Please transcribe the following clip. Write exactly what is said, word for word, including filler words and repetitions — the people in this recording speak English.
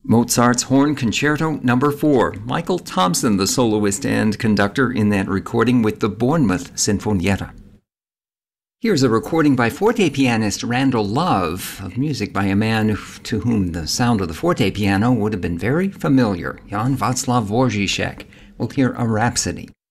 Mozart's Horn Concerto Number four. Michael Thompson, the soloist and conductor in that recording with the Bournemouth Sinfonietta. Here's a recording by forte pianist Randall Love of music by a man to whom the sound of the forte piano would have been very familiar, Jan Václav Dvořáček. We'll hear a Rhapsody.